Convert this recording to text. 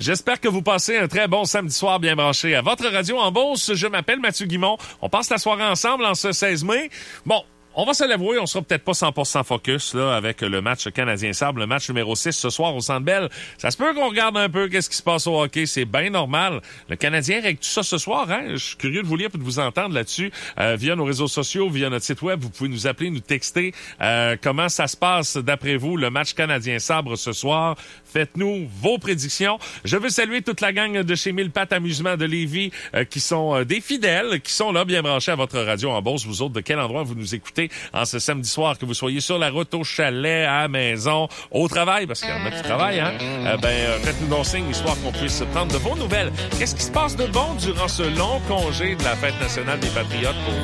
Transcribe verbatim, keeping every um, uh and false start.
J'espère que vous passez un très bon samedi soir bien branché à votre radio en Beauce. Je m'appelle Mathieu Guimond. On passe la soirée ensemble en ce seize mai. Bon, on va se l'avouer, on sera peut-être pas cent pour cent focus là avec le match Canadien-Sabre, le match numéro six ce soir au Centre Bell. Ça se peut qu'on regarde un peu qu'est-ce qui se passe au hockey, c'est bien normal. Le Canadien règle tout ça ce soir, hein? Je suis curieux de vous lire et de vous entendre là-dessus euh, via nos réseaux sociaux, via notre site web. Vous pouvez nous appeler, nous texter. Euh, comment ça se passe d'après vous, le match Canadien-Sabre ce soir? Faites-nous vos prédictions. Je veux saluer toute la gang de chez Mille Pattes Amusement de Lévis euh, qui sont euh, des fidèles, qui sont là bien branchés à votre radio en Beauce. Vous autres, de quel endroit vous nous écoutez en ce samedi soir, que vous soyez sur la route, au chalet, à la maison, au travail, parce qu'il y en a qui travaillent, hein? Euh, ben, euh, faites-nous donc signe, histoire qu'on puisse prendre de vos nouvelles. Qu'est-ce qui se passe de bon durant ce long congé de la Fête nationale des Patriotes pour